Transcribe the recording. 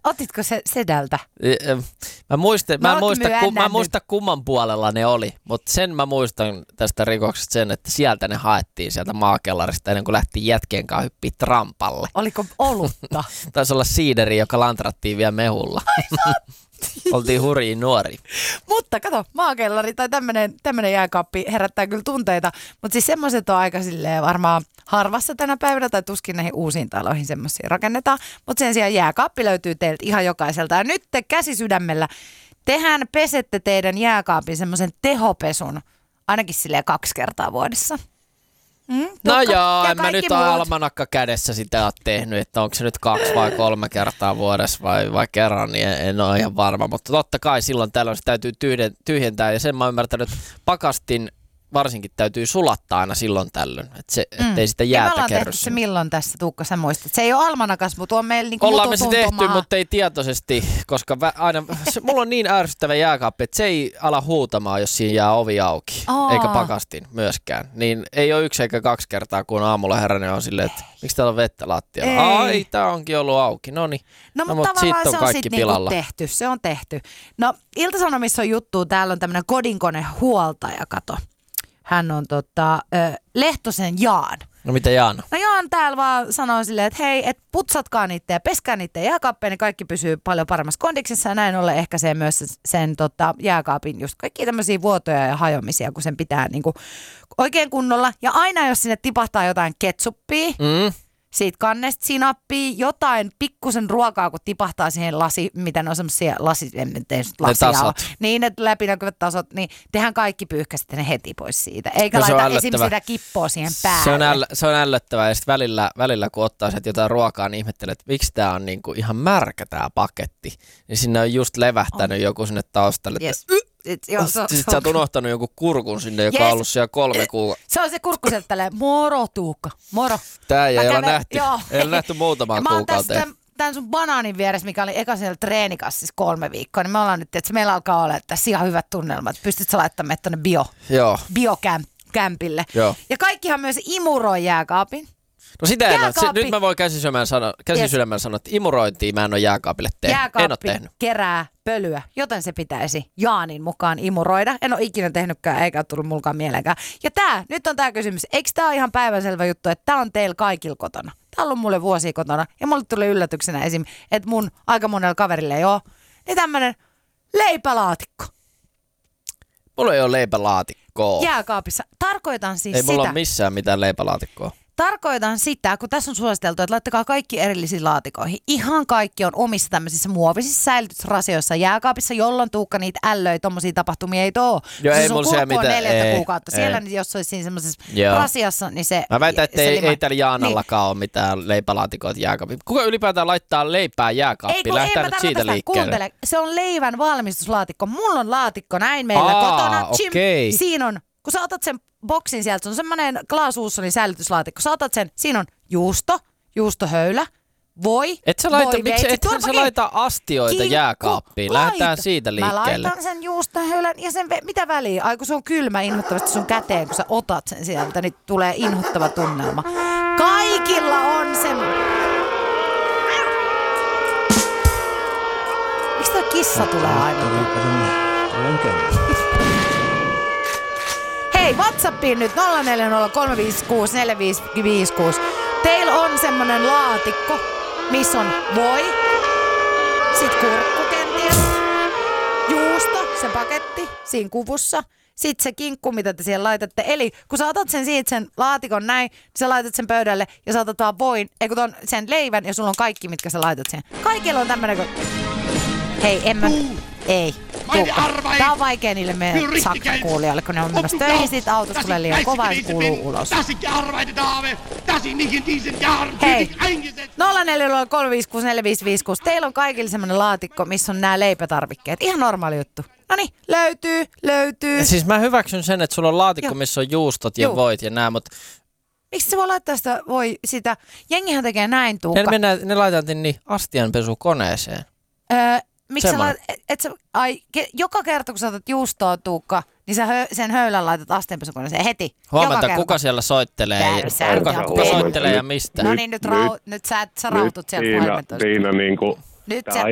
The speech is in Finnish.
Otitko se sedältä? Mä en muista kumman puolella ne oli, mutta sen mä muistan tästä rikoksesta sen, että sieltä ne haettiin sieltä maakellarista ennen kuin lähti jätkien kanssa hyppiä trampalle. Oliko olutta? Taisi olla siideri, joka lantrattiin vielä mehulla. Oltiin hurjia nuori. Mutta kato, maakellari tai tämmönen jääkaappi herättää kyllä tunteita, mutta siis semmoiset on aika silleen varmaan harvassa tänä päivänä tai tuskin näihin uusiin taloihin semmoisia rakennetaan, mutta sen sijaan jääkaappi löytyy teiltä ihan jokaiselta. Ja nyt te käsi sydämellä, tehän pesette teidän jääkaapin semmoisen tehopesun ainakin silleen 2 kertaa vuodessa. No joo, en mä nyt almanakka kädessä sitä ole tehnyt, että onko se nyt 2 vai 3 kertaa vuodessa vai kerran, niin en ole ihan varma. Mutta totta kai silloin tällöin se täytyy tyhjentää ja sen mä oon ymmärtänyt, että pakastin varsinkin täytyy sulattaa aina silloin tällöin, ettei sitä jäätä kerry. Ja me ollaan tehty se milloin tässä, Tuukka, sä muistat. Se ei ole almanakas, mutta on meillä niinku ollaan me se tehty, mutta ei tietoisesti, koska aina, mulla on niin ärsyttävä jääkaappi, että se ei ala huutamaan, jos siinä jää ovi auki, eikä pakastin myöskään. Niin ei ole 1 eikä 2 kertaa, kun aamulla herännyt on silleen, että miksi täällä on vettä lattialla? Ai, tää onkin ollut auki. Noniin. No mutta siitä on kaikki pilalla. Tehty, se on tehty. No Ilta-Sanomissa on juttu, täällä on tämmöinen kodinkonehuoltaja, kato. Hän on Lehtosen Jaan. No mitä Jaan? No Jaan täällä vaan sanoo silleen, että hei, et putsatkaa niitä ja peskää niitä jääkaappeja, niin kaikki pysyy paljon paremmassa kondiksessa ja näin ollen ehkäisee myös sen jääkaapin just kaikkia tämmöisiä vuotoja ja hajoamisia, kun sen pitää niinku oikein kunnolla. Ja aina jos sinne tipahtaa jotain ketsuppia, siitä kannesta sinappia, jotain pikkusen ruokaa, kun tipahtaa siihen mitä ne on semmoisia lasia, niin ne läpinäkyvät tasot, niin tehdään kaikki pyyhkäisesti ne heti pois siitä. Eikä laita esimerkiksi sitä kippoa siihen päälle. Se on ällöttävää ja sitten välillä kun ottaa sieltä jotain ruokaa, niin ihmettelee, että miksi tämä on niinku ihan märkä tämä paketti. Niin sinne on just levähtänyt joku sinne taustalle. Yes. Sitten sä oot unohtanut jonkun kurkun sinne, joka on ollut siellä 3 kuukautta. Se on se kurkku sieltä tälleen, moro Tuukka, moro. Tää ei ole nähty muutamaan kuukauteen. Tämän sun banaanin vieressä, mikä oli eka siellä treenikassissa 3 viikkoa, niin me ollaan nyt, että meillä alkaa olla tässä ihan hyvät tunnelmat. Pystyt sä laittamaan meitä tuonne biokämpille. Ja kaikkihan myös imuroi jääkaapin. No sitä en ole. Nyt mä voin käsisydämellä sanoa, että imurointia mä en ole jääkaapille tehnyt. Jääkaappi kerää pölyä, joten se pitäisi Jaanin mukaan imuroida. En ole ikinä tehnytkään, eikä ole tullut mulkaan mieleenkään. Ja nyt on tää kysymys. Eikö tää ole ihan päivänselvä juttu, että tää on teillä kaikilla kotona? Tää on ollut mulle vuosia kotona. Ja mulle tuli yllätyksenä esim, että mun aika monella kaverilla ei ole. Niin tämmönen leipälaatikko. Mulla ei ole leipälaatikkoa. Jääkaapissa. Tarkoitan siis ei sitä. Ei mulla ole missään mitään leipälaatikkoa. Tarkoitan sitä, kun tässä on suositeltu, että laittakaa kaikki erillisiin laatikoihin. Ihan kaikki on omissa tämmöisissä muovisissa säilytysrasioissa jääkaapissa, jolloin Tuukka niitä ällöi, tommosia tapahtumia ei too. Joo, ei mulla siellä mitään. 4 kuukautta. Siellä jos olisi siinä semmoisessa rasiassa, niin se... Mä väitän, että ei täällä Jaanallakaan ole mitään leipälaatikoita jääkaapissa. Kuka ylipäätään laittaa leipää jääkaappiin? Lähtää nyt siitä liikkeelle. Kuuntele, se on leivän valmistuslaatikko. Mulla on laatikko näin meillä kotona. Okay. Siinä on, kun sä otat sen boksin sieltä, se on semmoinen Clas Ohlsonin säilytyslaatikko. Sä otat sen, siinä on juustohöylä, miksi et sä laita astioita jääkaappiin? Lähdetään siitä liikkeelle. Mä laitan sen juustohöylän ja sen, mitä väliä? Ai kun se on kylmä inhottavasti sun käteen, kun sä otat sen sieltä, niin tulee inhottava tunnelma. Kaikilla on se... Miksi toi kissa tulee aina? Hei, WhatsAppiin nyt 0403564556. Teillä on semmonen laatikko, missä on voi, sit kurkku kenties, juusto, se paketti siinä kuvussa, sit se kinkku, mitä te siellä laitatte. Eli kun sä otat sen laatikon näin, niin sä laitat sen pöydälle ja sä otat vaan voin, sen leivän ja sulla on kaikki, mitkä sä laitat siihen. Kaikilla on tämmönen, hei, ei. Tää on vaikea niille meidän sakkakuulijoille, kun ne on menossa töihin, sit autossa tulee liian kova ja kuuluu ulos. Hei, 0403564556. Teillä on kaikille semmonen laatikko, missä on nää leipätarvikkeet. Ihan normaali juttu. Noniin, löytyy. Ja siis mä hyväksyn sen, että sulla on laatikko, missä on juustot ja voit ja nää, mutta... Miksi se voi laittaa sitä sitä? Jengihän tekee näin, Tuukka. Ne laitettiin niin astianpesukoneeseen. Miksi joka kerta kun sä otat juustoa, Tuukka, niin sä sen höylän laitat astianpesukoneeseen heti. Huomenta, kuka siellä soittelee? Kuka soittelee ja mistä? No niin, nyt sä rautut sieltä puhelimesta. Siinä niinku... Nyt